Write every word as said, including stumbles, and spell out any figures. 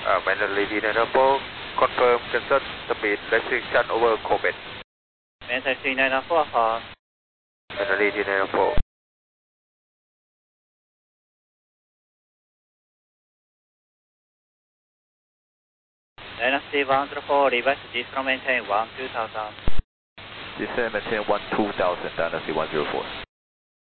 Uh, Manila D nine four, confirm cancel speed restriction over Kobe. Manila D nine four, uh, Manila D nine four. Dynasty one zero four, reverse descend maintain one two thousand. Descend maintain one two thousand, Dynasty one zero four.